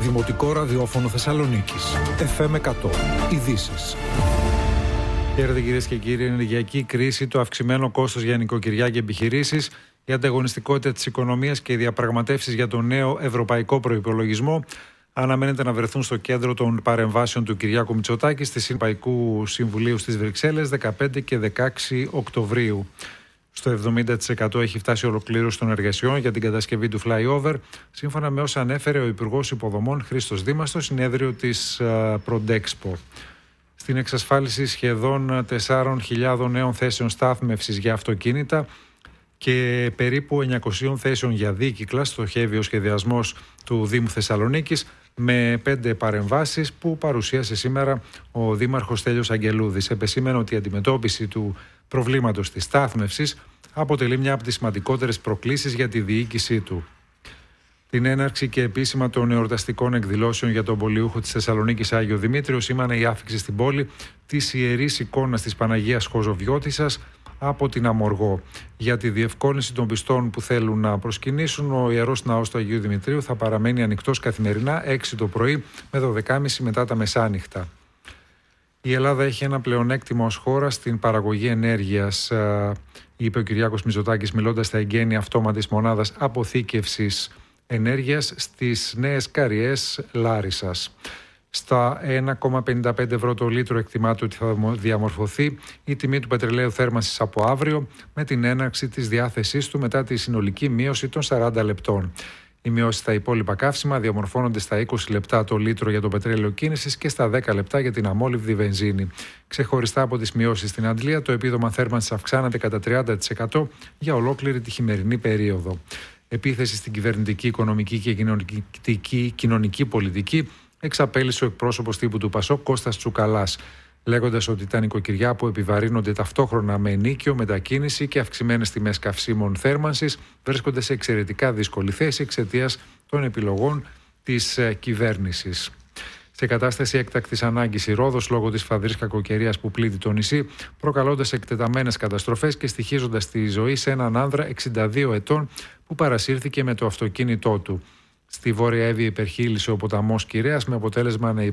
Δημοτικό Ραδιόφωνο Θεσσαλονίκης. FM 100. Ειδήσεις. Χαίρετε κυρίες και κύριοι. Η ενεργειακή κρίση, το αυξημένο κόστος για νοικοκυριά και επιχειρήσεις, η ανταγωνιστικότητα της οικονομίας και οι διαπραγματεύσεις για τον νέο ευρωπαϊκό προϋπολογισμό αναμένεται να βρεθούν στο κέντρο των παρεμβάσεων του Κυριάκου Μητσοτάκη στη Ευρωπαϊκού Συμβουλίου στις Βρυξέλλες 15 και 16 Οκτωβρίου. Στο 70% έχει φτάσει ολοκλήρωση των εργασιών για την κατασκευή του flyover, σύμφωνα με όσα ανέφερε ο Υπουργός Υποδομών Χρήστος Δήμας στο συνέδριο της Prodexpo. Στην εξασφάλιση σχεδόν 4.000 νέων θέσεων στάθμευσης για αυτοκίνητα και περίπου 900 θέσεων για δίκυκλα στοχεύει ο σχεδιασμός του Δήμου Θεσσαλονίκης, με 5 παρεμβάσεις που παρουσίασε σήμερα ο Δήμαρχος Στέλιος Αγγελούδης. Επεσήμενε ότι η αντιμετώπιση του προβλήματος της στάθμευσης αποτελεί μια από τις σημαντικότερες προκλήσεις για τη διοίκησή του. Την έναρξη και επίσημα των εορταστικών εκδηλώσεων για τον πολιούχο της Θεσσαλονίκης Άγιο Δημήτριο σήμανε η άφιξη στην πόλη της ιερής εικόνας της Παναγίας Χοζοβιώτισσας από την Αμοργό. Για τη διευκόλυνση των πιστών που θέλουν να προσκυνήσουν, ο Ιερός Ναός του Αγίου Δημητρίου θα παραμένει ανοιχτός καθημερινά 6 το πρωί με 12.30 μετά τα μεσάνυχτα. Η Ελλάδα έχει ένα πλεονέκτημα ως χώρα στην παραγωγή ενέργειας, είπε ο Κυριάκος Μητσοτάκης μιλώντας στα εγγένεια αυτόματης μονάδας αποθήκευσης ενέργειας στις Νέες Καριές Λάρισσας. Στα 1,55 ευρώ το λίτρο εκτιμάται ότι θα διαμορφωθεί η τιμή του πετρελαίου θέρμανσης από αύριο, με την έναρξη της διάθεσής του μετά τη συνολική μείωση των 40 λεπτών. Οι μειώσεις στα υπόλοιπα καύσιμα διαμορφώνονται στα 20 λεπτά το λίτρο για το πετρέλαιο κίνησης και στα 10 λεπτά για την αμόλυβδη βενζίνη. Ξεχωριστά από τις μειώσεις στην Αντλία, το επίδομα θέρμανσης αυξάνεται κατά 30% για ολόκληρη τη χειμερινή περίοδο. Επίθεση στην κυβερνητική, οικονομική και κοινωνική πολιτική εξαπέλυσε ο εκπρόσωπος τύπου του ΠΑΣΟΚ Κώστας Τσουκαλάς, λέγοντας ότι τα νοικοκυριά που επιβαρύνονται ταυτόχρονα με ενίκιο, μετακίνηση και αυξημένες τιμές καυσίμων θέρμανσης βρίσκονται σε εξαιρετικά δύσκολη θέση εξαιτίας των επιλογών της κυβέρνησης. Σε κατάσταση έκτακτης ανάγκης η Ρόδος, λόγω της φαδρής κακοκαιρίας που πλήττει το νησί, προκαλώντας εκτεταμένες καταστροφές και στοιχίζοντας τη ζωή σε έναν άνδρα 62 ετών που παρασύρθηκε με το αυτοκίνητό του. Στη Βόρεια Εύη υπερχείλησε ο ποταμός Κυρέας, με αποτέλεσμα να